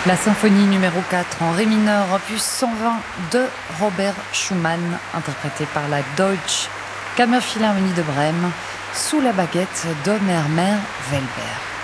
La symphonie numéro 4 en ré mineur, opus 120 de Robert Schumann, interprétée par la Deutsche Kammerphilharmonie de Brême, sous la baguette d'Omer Wehlberg.